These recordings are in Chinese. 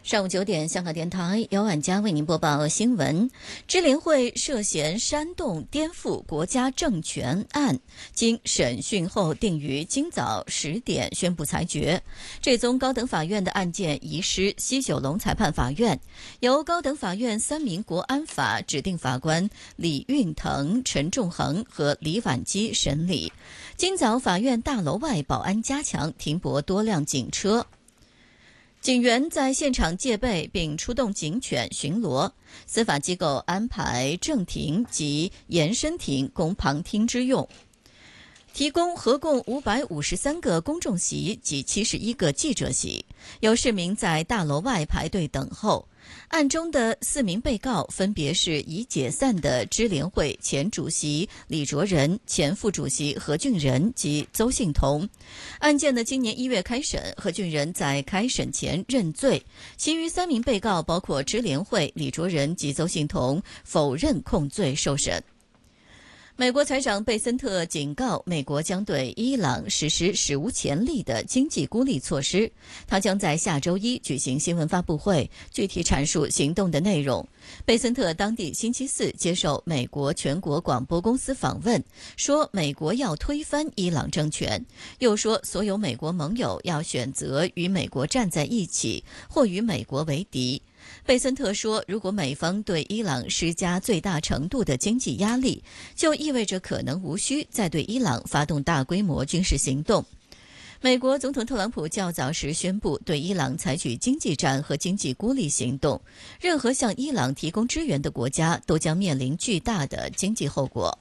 上午9点，香港电台由婉佳为您播报新闻。支联会涉嫌煽动颠覆国家政权案，经审讯后定于今早10点宣布裁决。这宗高等法院的案件移师西九龙裁判法院，由高等法院3名国安法指定法官李运腾、陈仲恒和李婉基审理。今早法院大楼外保安加强，停泊多辆警车。警员在现场戒备并出动警犬巡逻，司法机构安排正庭及延伸庭供旁听之用，提供合共553个公众席及71个记者席，有市民在大楼外排队等候。案中的4名被告分别是已解散的支联会前主席李卓人、前副主席何俊仁及邹幸同。案件的今年1月开审，何俊仁在开审前认罪，其余3名被告包括支联会、李卓人及邹幸同否认控罪受审。美国财长贝森特警告，美国将对伊朗实施史无前例的经济孤立措施。他将在下周1举行新闻发布会，具体阐述行动的内容。贝森特当地星期4接受美国全国广播公司访问，说美国要推翻伊朗政权，又说所有美国盟友要选择与美国站在一起，或与美国为敌。贝森特说，如果美方对伊朗施加最大程度的经济压力，就意味着可能无需再对伊朗发动大规模军事行动。美国总统特朗普较早时宣布对伊朗采取经济战和经济孤立行动，任何向伊朗提供支援的国家都将面临巨大的经济后果。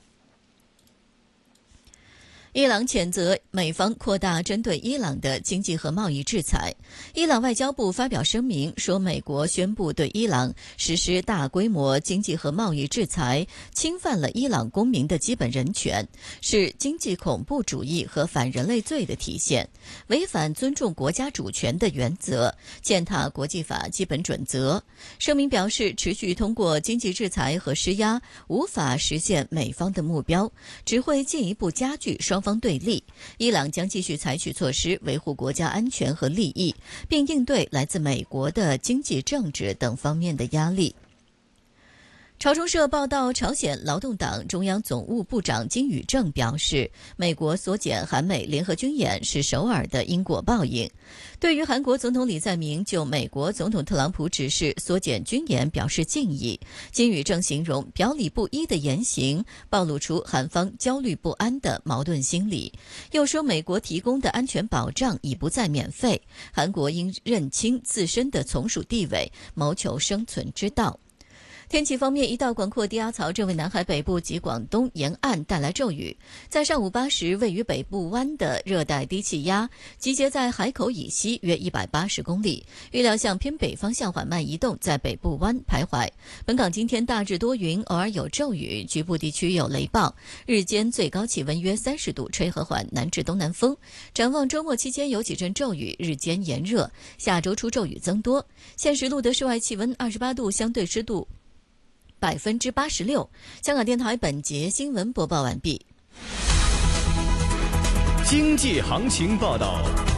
伊朗谴责美方扩大针对伊朗的经济和贸易制裁。伊朗外交部发表声明说，美国宣布对伊朗实施大规模经济和贸易制裁，侵犯了伊朗公民的基本人权，是经济恐怖主义和反人类罪的体现，违反尊重国家主权的原则，践踏国际法基本准则。声明表示，持续通过经济制裁和施压无法实现美方的目标，只会进一步加剧双方对立。伊朗将继续采取措施维护国家安全和利益，并应对来自美国的经济、政治等方面的压力。朝中社报道，朝鲜劳动党中央总务部长金宇正表示，美国缩减韩美联合军演是首尔的因果报应。对于韩国总统李在明就美国总统特朗普指示缩减军演表示敬意，金宇正形容表里不一的言行暴露出韩方焦虑不安的矛盾心理，又说美国提供的安全保障已不再免费，韩国应认清自身的从属地位，谋求生存之道。天气方面，一道广阔低压槽正为南海北部及广东沿岸带来骤雨。在上午8时，位于北部湾的热带低气压集结在海口以西约180公里，预料向偏北方向缓慢移动，在北部湾徘徊。本港今天大致多云，偶尔有骤雨，局部地区有雷暴。日间最高气温约30度，吹和缓南至东南风。展望周末期间有几阵骤雨，日间炎热，下周初骤雨增多。现时录得室外气温28度，相对湿度86%。香港电台本节新闻播报完毕。 经济行情报道。